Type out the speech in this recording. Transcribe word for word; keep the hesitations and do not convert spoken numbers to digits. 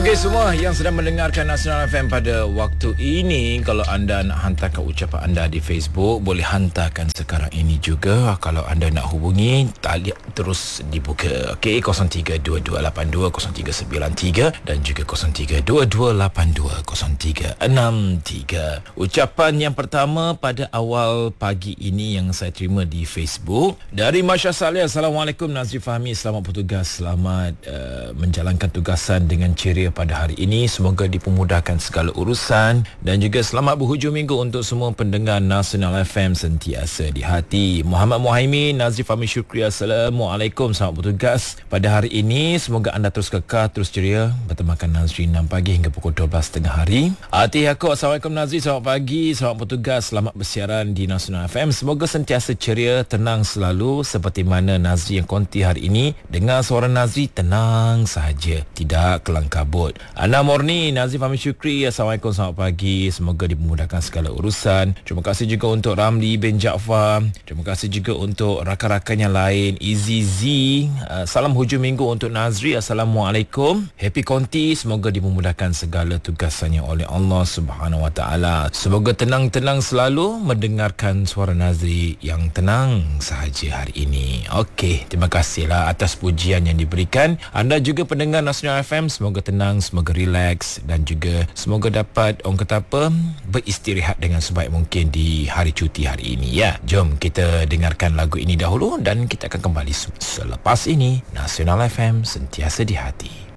Okey, semua yang sedang mendengarkan Nasional F M pada waktu ini, kalau anda nak hantarkan ucapan anda di Facebook, boleh hantarkan sekarang ini juga. Kalau anda nak hubungi, talian terus dibuka. Okey, kosong tiga dua dua lapan dua kosong tiga sembilan tiga dan juga kosong tiga dua dua lapan dua kosong tiga enam tiga. Ucapan yang pertama pada awal pagi ini yang saya terima di Facebook dari Masya Saleh. Assalamualaikum Nazri Fahmi, selamat bertugas, selamat uh, menjalankan tugasan dengan ceria pada hari ini, semoga dipermudahkan segala urusan, dan juga selamat berhujung minggu untuk semua pendengar Nasional F M sentiasa di hati. Muhammad Muhaimin, Nazri Fahmi Syukri, Assalamualaikum, selamat bertugas pada hari ini, semoga anda terus kekal, terus ceria bertemakan Nazri enam pagi hingga pukul dua belas tengah hari. Ati Yaakob, Assalamualaikum Nazri, selamat pagi, selamat bertugas, selamat bersiaran di Nasional F M, semoga sentiasa ceria, tenang selalu seperti mana Nazri yang konti hari ini. Dengar suara Nazri, tenang sahaja, tidak kelang kabut. Ana Morni, Nazri Fahmi Syukri, Assalamualaikum, selamat pagi, semoga dipermudahkan segala urusan. Terima kasih juga untuk Ramli bin Jaafar, terima kasih juga untuk rakan-rakan yang lain, Izzy Z. uh, salam hujung minggu untuk Nazri, Assalamualaikum, happy konti, semoga dipermudahkan segala tugasannya oleh Allah Subhanahu Wa Taala. Semoga tenang-tenang selalu mendengarkan suara Nazri yang tenang sahaja hari ini. Okey, terima kasihlah atas pujian yang diberikan. Anda juga pendengar Nasional F M, semoga tenang, semoga relax, dan juga semoga dapat, orang kata apa, beristirahat dengan sebaik mungkin di hari cuti hari ini ya. Jom kita dengarkan lagu ini dahulu dan kita akan kembali selepas ini. Nasional F M sentiasa di hati.